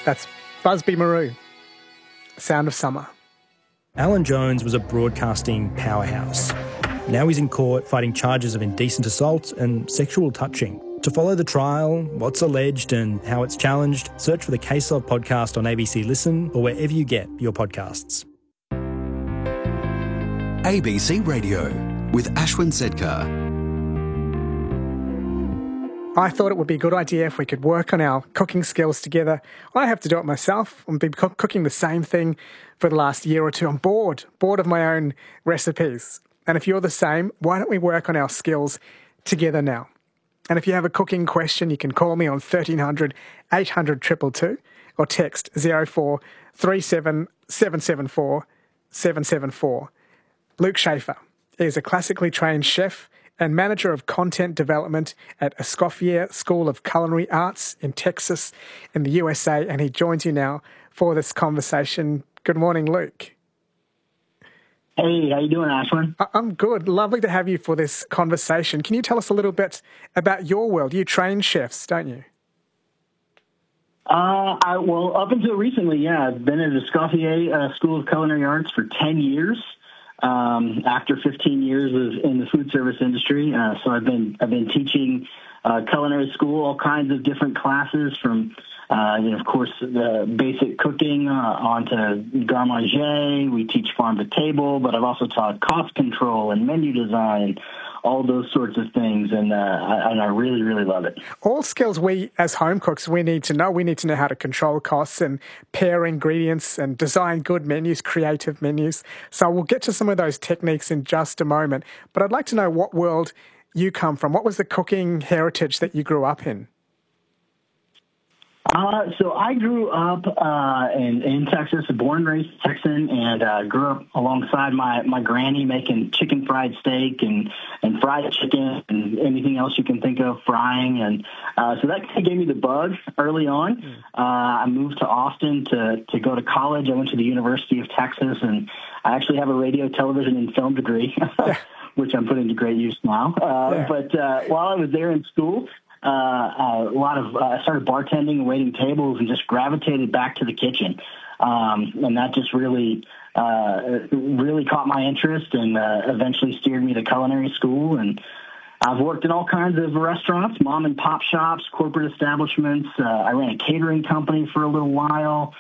That's Busby Marou, Sound of Summer. Alan Jones was a broadcasting powerhouse. Now he's in court fighting charges of indecent assault and sexual touching. To follow the trial, what's alleged and how it's challenged, search for the Case Of podcast on ABC Listen or wherever you get your podcasts. ABC Radio with Ashwin Sedkar. I thought it would be a good idea if we could work on our cooking skills together. I have to do it myself. I've been cooking the same thing for the last year or two. I'm bored of my own recipes. And if you're the same, why don't we work on our skills together now? And if you have a cooking question, you can call me on 1300 800 222 or text 0437 774 774. Luke Schaefer is a classically trained chef and manager of content development at Escoffier School of Culinary Arts in Texas in the USA, and he joins you now for this conversation. Good morning, Luke. Hey, how you doing, Ashwin? I'm good. Lovely to have you for this conversation. Can you tell us a little bit about your world? You train chefs, don't you? Well, up until recently, yeah. I've been at Escoffier School of Culinary Arts for 10 years. After 15 years in the food service industry, so I've been teaching culinary school, all kinds of different classes from, of course, the basic cooking onto garde manger. We teach farm to table, but I've also taught cost control and menu design, all those sorts of things, and I really, really love it. All skills we, as home cooks, we need to know. We need to know how to control costs and pair ingredients and design good menus, creative menus. So we'll get to some of those techniques in just a moment. But I'd like to know what world you come from. What was the cooking heritage that you grew up in? So I grew up in Texas, born and raised Texan, and grew up alongside my granny making chicken fried steak and fried chicken and anything else you can think of frying. And so that kind of gave me the bug early on. I moved to Austin to go to college. I went to the University of Texas, and I actually have a radio, television, and film degree, which I'm putting to great use now. But while I was there in school, I started bartending and waiting tables and just gravitated back to the kitchen. And that just really caught my interest and eventually steered me to culinary school. And I've worked in all kinds of restaurants, mom and pop shops, corporate establishments. I ran a catering company for a little while.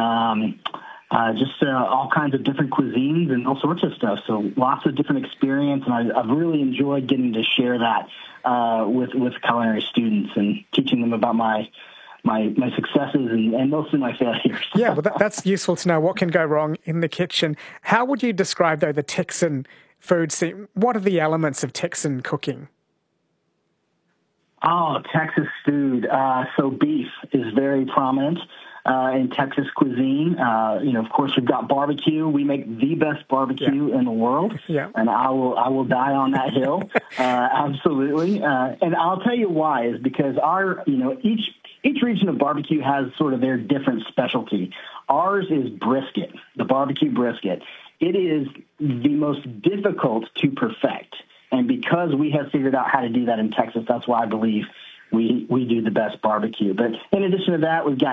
All kinds of different cuisines and all sorts of stuff. So lots of different experience, and I've really enjoyed getting to share that with culinary students and teaching them about my successes and mostly my failures. Yeah, well, that's useful to know what can go wrong in the kitchen. How would you describe, though, the Texan food scene? What are the elements of Texan cooking? Oh, Texas food. So beef is very prominent in Texas cuisine. Of course, we've got barbecue. We make the best barbecue in the world, and I will die on that hill. Absolutely. And I'll tell you why is because each region of barbecue has sort of their different specialty. Ours is brisket, the barbecue brisket. It is the most difficult to perfect. And because we have figured out how to do that in Texas, that's why I believe we do the best barbecue. But in addition to that, we've got